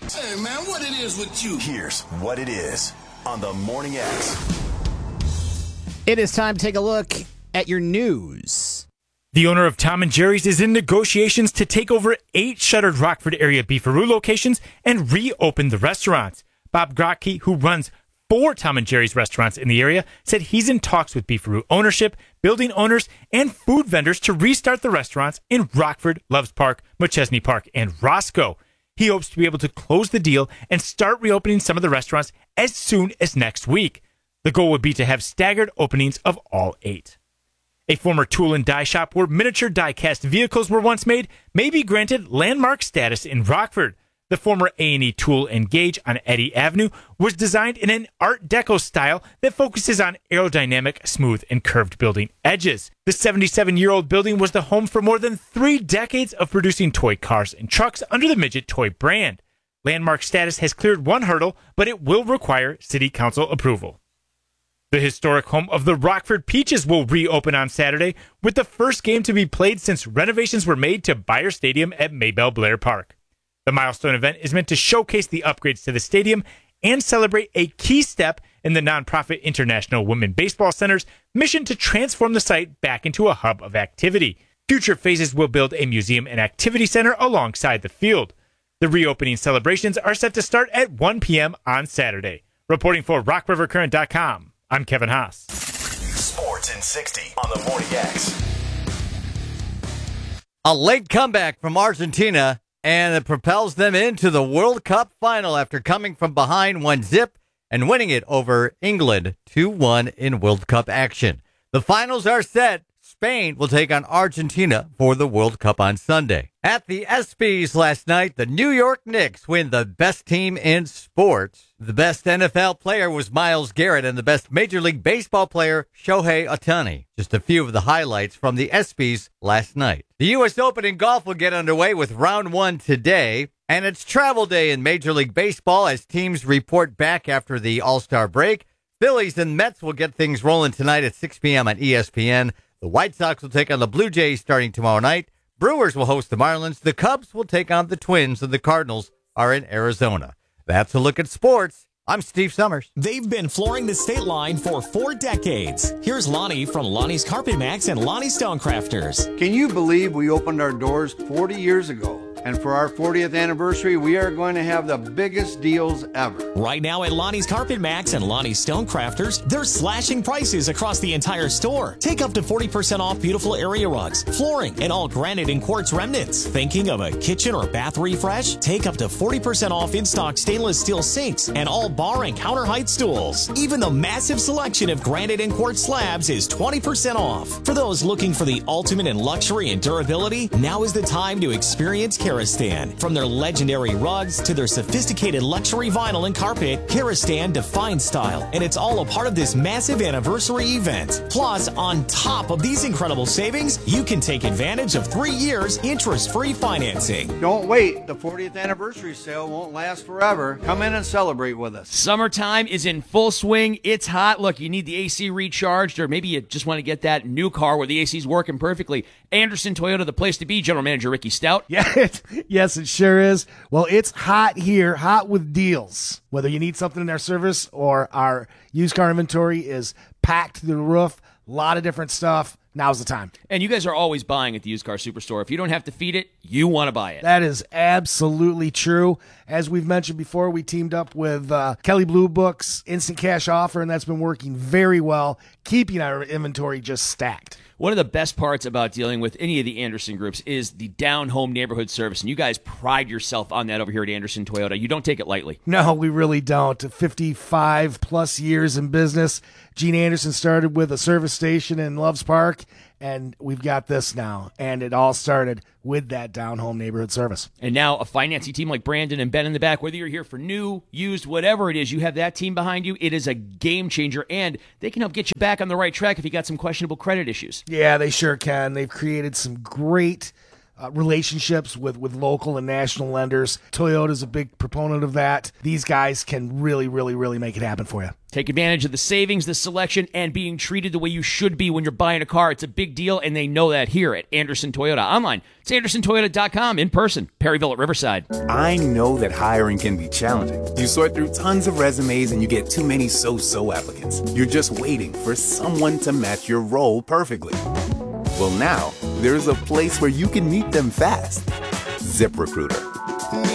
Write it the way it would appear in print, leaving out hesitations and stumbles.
Hey, man, what it is with you? Here's what it is on the Morning X. It is time to take a look at your news. The owner of Tom and Jerry's is in negotiations to take over 8 shuttered Rockford area Beefaroo locations and reopen the restaurants. Bob Grotke, who runs 4 Tom and Jerry's restaurants in the area, said he's in talks with Beefaroo ownership, building owners, and food vendors to restart the restaurants in Rockford, Loves Park, McChesney Park, and Roscoe. He hopes to be able to close the deal and start reopening some of the restaurants as soon as next week. The goal would be to have staggered openings of all 8. A former tool and die shop where miniature die-cast vehicles were once made may be granted landmark status in Rockford. The former A&E Tool and Gauge on Eddy Avenue was designed in an Art Deco style that focuses on aerodynamic, smooth, and curved building edges. The 77-year-old building was the home for more than 3 decades of producing toy cars and trucks under the Midget Toy brand. Landmark status has cleared one hurdle, but it will require City Council approval. The historic home of the Rockford Peaches will reopen on Saturday, with the first game to be played since renovations were made to Bayer Stadium at Maybelle Blair Park. The milestone event is meant to showcase the upgrades to the stadium and celebrate a key step in the nonprofit International Women Baseball Center's mission to transform the site back into a hub of activity. Future phases will build a museum and activity center alongside the field. The reopening celebrations are set to start at 1 p.m. on Saturday. Reporting for RockRiverCurrent.com, I'm Kevin Haas. Sports in 60 on the Morning X. A late comeback from Argentina, and it propels them into the World Cup final after coming from behind 1-0 and winning it over England 2-1 in World Cup action. The finals are set. Spain will take on Argentina for the World Cup on Sunday. At the ESPYs last night, the New York Knicks win the best team in sports. The best NFL player was Myles Garrett and the best Major League Baseball player, Shohei Ohtani. Just a few of the highlights from the ESPYs last night. The U.S. Open in golf will get underway with round 1 today, and it's travel day in Major League Baseball as teams report back after the All-Star break. Phillies and Mets will get things rolling tonight at 6 p.m. on ESPN. The White Sox will take on the Blue Jays starting tomorrow night. Brewers will host the Marlins. The Cubs will take on the Twins, and the Cardinals are in Arizona. That's a look at sports. I'm Steve Summers. They've been flooring the state line for 4 decades. Here's Lonnie from Lonnie's Carpet Max and Lonnie Stonecrafters. Can you believe we opened our doors 40 years ago? And for our 40th anniversary, we are going to have the biggest deals ever. Right now at Lonnie's Carpet Max and Lonnie's Stonecrafters, they're slashing prices across the entire store. Take up to 40% off beautiful area rugs, flooring, and all granite and quartz remnants. Thinking of a kitchen or bath refresh? Take up to 40% off in-stock stainless steel sinks and all bar and counter height stools. Even the massive selection of granite and quartz slabs is 20% off. For those looking for the ultimate in luxury and durability, now is the time to experience Karastan. From their legendary rugs to their sophisticated luxury vinyl and carpet, Karastan defines style, and it's all a part of this massive anniversary event. Plus, on top of these incredible savings, you can take advantage of 3 years interest-free financing. Don't wait. The 40th anniversary sale won't last forever. Come in and celebrate with us. Summertime is in full swing. It's hot. Look, you need the AC recharged, or maybe you just want to get that new car where the AC is working perfectly. Anderson Toyota, the place to be. General Manager Ricky Stout. Yes, it sure is. Well, it's hot here, hot with deals. Whether you need something in our service or our used car inventory is packed to the roof, a lot of different stuff. Now's the time. And you guys are always buying at the Used Car Superstore. If you don't have to feed it, you want to buy it. That is absolutely true. As we've mentioned before, we teamed up with Kelly Blue Book's Instant Cash Offer, and that's been working very well, keeping our inventory just stacked. One of the best parts about dealing with any of the Anderson groups is the down-home neighborhood service, and you guys pride yourself on that over here at Anderson Toyota. You don't take it lightly. No, we really don't. 55-plus years in business. Gene Anderson started with a service station in Loves Park, and we've got this now. And it all started with that down-home neighborhood service. And now a financing team like Brandon and Ben in the back, whether you're here for new, used, whatever it is, you have that team behind you. It is a game changer, and they can help get you back on the right track if you got some questionable credit issues. Yeah, they sure can. They've created some great relationships with local and national lenders. Toyota's a big proponent of that. These guys can really, really, really make it happen for you. Take advantage of the savings, the selection, and being treated the way you should be when you're buying a car. It's a big deal, and they know that here at Anderson Toyota. Online, it's andersontoyota.com. In person, Perryville at Riverside. I know that hiring can be challenging. You sort through tons of resumes and you get too many so-so applicants. You're just waiting for someone to match your role perfectly. Well, now, there's a place where you can meet them fast. ZipRecruiter.